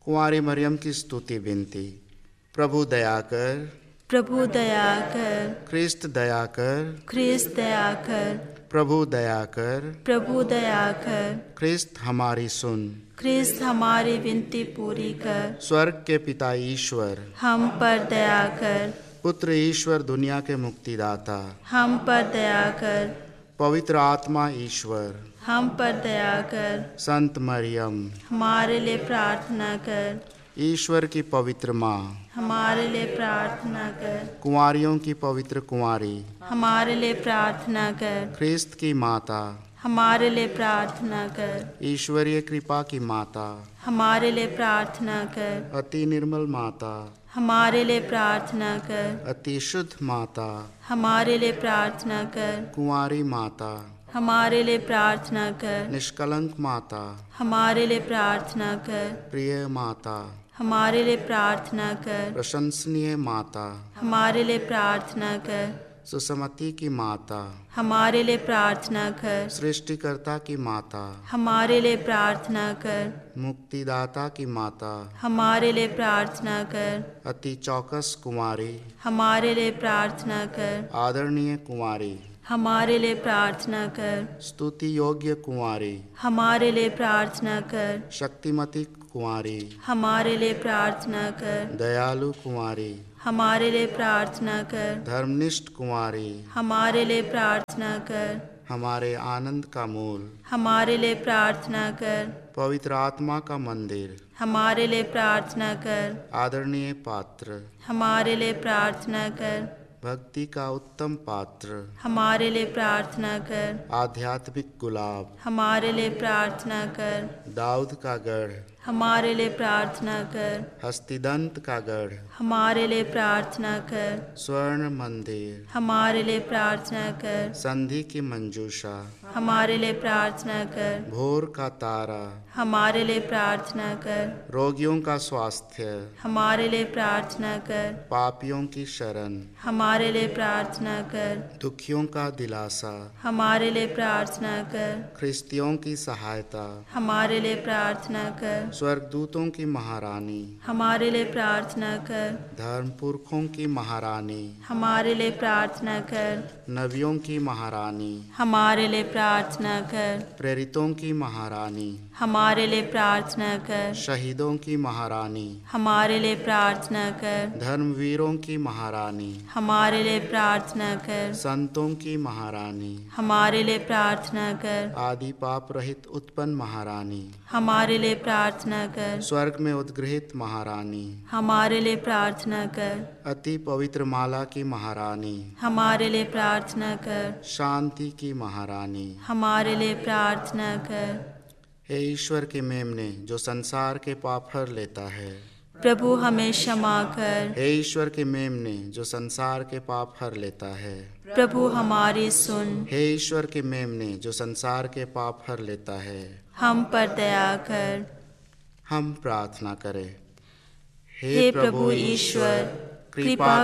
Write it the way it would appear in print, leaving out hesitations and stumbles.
कुंवारी मरियम की स्तुति विनती। प्रभु दया कर, प्रभु दया कर, ख्रिस्त दया कर, ख्रिस्त दया कर, प्रभु दया कर, प्रभु दया कर, ख्रिस्त हमारी सुन। ख्रिस्त हमारी विनती पूरी कर, स्वर्ग के पिता ईश्वर, हम पर दया कर, पुत्र ईश्वर दुनिया के मुक्तिदाता, हम पर दया कर, पवित्र आत्मा ईश्वर, हम पर दया कर, संत मरियम, हमारे लिए प्रार्थना कर, ईश्वर की पवित्र माँ, हमारे लिए प्रार्थना कर, कुंवारियों की पवित्र कुंवारी, हमारे लिए प्रार्थना कर, ख्रिस्त की माता, हमारे लिए प्रार्थना कर, ईश्वरीय कृपा की माता, हमारे लिए प्रार्थना कर, अति निर्मल माता, हमारे लिए प्रार्थना कर, अति शुद्ध माता, हमारे लिए प्रार्थना कर, कुंवारी माता, हमारे लिए प्रार्थना कर, निष्कलंक माता, हमारे लिए प्रार्थना कर, प्रिय माता, हमारे लिए प्रार्थना कर, प्रशंसनीय माता, हमारे लिए प्रार्थना कर, सुसमति की माता, हमारे लिए प्रार्थना कर, सृष्टिकर्ता की माता, हमारे लिए प्रार्थना कर, मुक्तिदाता की माता, हमारे लिए प्रार्थना कर, अति चौकस कुंवारी, हमारे लिए प्रार्थना कर, आदरणीय कुंवारी, हमारे लिए प्रार्थना कर, स्तुति योग्य कुंवारी, हमारे लिए प्रार्थना कर, शक्तिमती कुंवारी, हमारे लिए प्रार्थना कर, दयालु कुंवारी, हमारे लिए प्रार्थना कर, धर्मनिष्ठ कुंवारी, हमारे लिए प्रार्थना कर, हमारे आनंद का मूल, हमारे लिए प्रार्थना कर, पवित्र आत्मा का मंदिर, हमारे लिए प्रार्थना कर, आदरणीय पात्र, हमारे लिए प्रार्थना कर, भक्ति का उत्तम पात्र, हमारे लिए प्रार्थना कर, आध्यात्मिक गुलाब, हमारे लिए प्रार्थना कर, दाऊद का गढ़, हमारे लिए प्रार्थना कर, हस्तिदंत का गढ़, हमारे लिए प्रार्थना कर, स्वर्ण मंदिर, हमारे लिए प्रार्थना कर, संधि की मंजूषा, हमारे लिए प्रार्थना कर, भोर का तारा, हमारे लिए प्रार्थना कर, रोगियों का स्वास्थ्य, हमारे लिए प्रार्थना कर, पापियों की शरण, हमारे लिए प्रार्थना कर, दुखियों का दिलासा, हमारे लिए प्रार्थना कर, ख्रिस्तियों की सहायता, हमारे लिए प्रार्थना कर, स्वर्गदूतों की महारानी, हमारे लिए प्रार्थना कर, धर्मपुरखों की महारानी, हमारे लिए प्रार्थना कर, नबियों की महारानी, हमारे लिए प्रार्थना कर, प्रेरितों की महारानी, हमारे लिए प्रार्थना कर, शहीदों की महारानी, हमारे लिए प्रार्थना कर, धर्मवीरों की महारानी, हमारे लिए प्रार्थना कर, संतों की महारानी, हमारे लिए प्रार्थना कर, आदि पाप रहित उत्पन्न महारानी, हमारे लिए प्रार्थना कर, स्वर्ग में उद्गृहित महारानी, हमारे लिए प्रार्थना कर, अति पवित्र माला की महारानी, हमारे लिए प्रार्थना कर, शांति की महारानी, हमारे लिए प्रार्थना कर, हे ईश्वर के मेमने जो संसार के पाप हर लेता है, प्रभु हमें क्षमा कर, हे ईश्वर के मेमने जो संसार के पाप हर लेता है, प्रभु हमारी सुन, हे ईश्वर के मेमने जो संसार के पाप हर लेता है, हम पर दया कर। हम प्रार्थना करें। हे प्रभु ईश्वर, कृपा